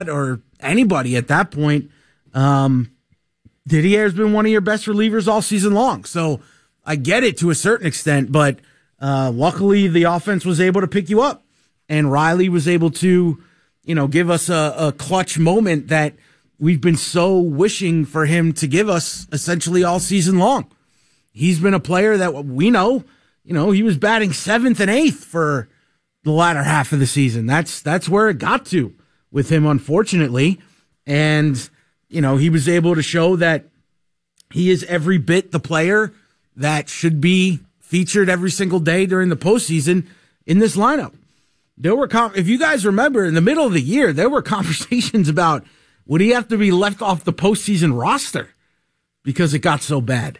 or anybody at that point, Didier's been one of your best relievers all season long. So I get it to a certain extent, but luckily the offense was able to pick you up, and Riley was able to, give us a clutch moment that we've been so wishing for him to give us essentially all season long. He's been a player that we know, he was batting 7th and 8th for the latter half of the season. That's where it got to with him, unfortunately. And, he was able to show that he is every bit the player that should be featured every single day during the postseason in this lineup. There were, if you guys remember, in the middle of the year, there were conversations about would he have to be left off the postseason roster because it got so bad.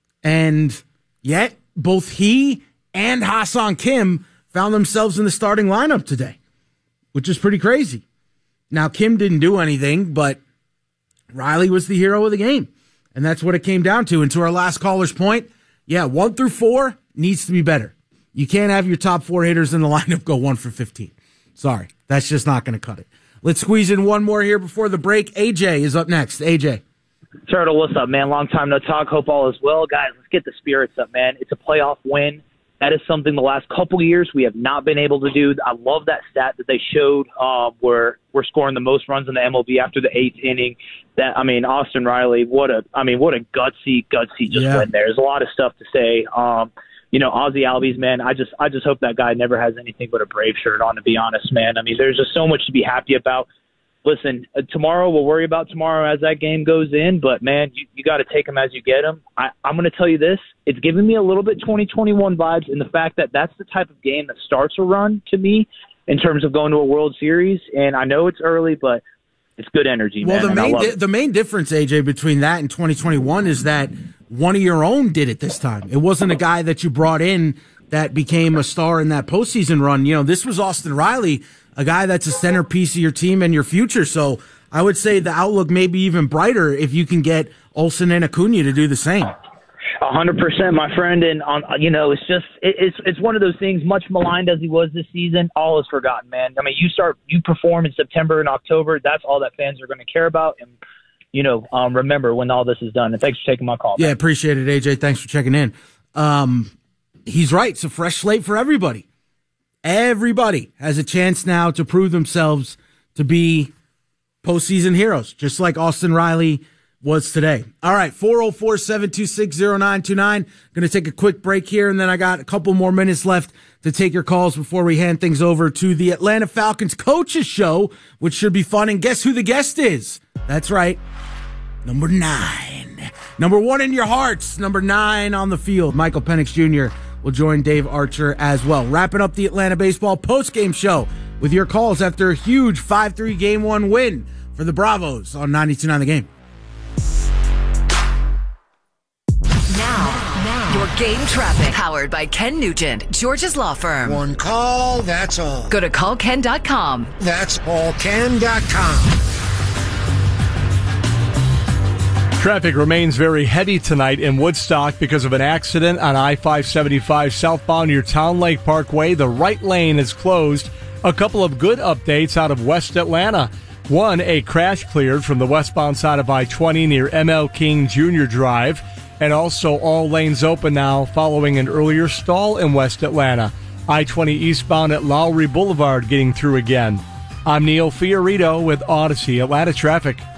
And yet, both he and Ha-Seong Kim found themselves in the starting lineup today, which is pretty crazy. Now, Kim didn't do anything, but Riley was the hero of the game. And that's what it came down to. And to our last caller's point, 1 through 4 needs to be better. You can't have your top 4 hitters in the lineup go 1 for 15. Sorry, that's just not going to cut it. Let's squeeze in one more here before the break. AJ is up next. AJ. Turtle, what's up, man? Long time no talk. Hope all is well. Guys, let's get the spirits up, man. It's a playoff win. That is something the last couple of years we have not been able to do. I love that stat that they showed where we're scoring the most runs in the MLB after the 8th inning. Austin Riley, what a gutsy win there. There's a lot of stuff to say. Ozzie Albies, man, I just hope that guy never has anything but a Brave shirt on, to be honest, man. There's just so much to be happy about. Listen, tomorrow, we'll worry about tomorrow as that game goes in, but, man, you got to take them as you get them. I'm going to tell you this. It's giving me a little bit 2021 vibes in the fact that that's the type of game that starts a run to me in terms of going to a World Series, and I know it's early, but it's good energy, man. Well, the main difference, AJ, between that and 2021 is that one of your own did it this time. It wasn't a guy that you brought in that became a star in that postseason run. This was Austin Riley, a guy that's a centerpiece of your team and your future. So I would say the outlook may be even brighter if you can get Olsen and Acuna to do the same. 100%, my friend. And, it's one of those things, much maligned as he was this season, all is forgotten, man. You perform in September and October. That's all that fans are going to care about. And, remember when all this is done. And thanks for taking my call, man. Yeah, appreciate it, AJ. Thanks for checking in. He's right. It's a fresh slate for everybody. Everybody has a chance now to prove themselves to be postseason heroes, just like Austin Riley was today. All right, 404-726-0929. Going to take a quick break here, and then I got a couple more minutes left to take your calls before we hand things over to the Atlanta Falcons Coaches Show, which should be fun. And guess who the guest is? That's right, number 9. Number 1 in your hearts, number 9 on the field. Michael Penix Jr. will join Dave Archer as well. Wrapping up the Atlanta Baseball postgame show with your calls after a huge 5-3 Game 1 win for the Bravos on 92.9 The Game. Now, your game traffic. Powered by Ken Nugent, George's Law Firm. One call, that's all. Go to callken.com. That's allken.com. Traffic remains very heavy tonight in Woodstock because of an accident on I-575 southbound near Town Lake Parkway. The right lane is closed. A couple of good updates out of West Atlanta. One, a crash cleared from the westbound side of I-20 near ML King Jr. Drive. And also all lanes open now following an earlier stall in West Atlanta. I-20 eastbound at Lowry Boulevard getting through again. I'm Neil Fiorito with Odyssey Atlanta Traffic.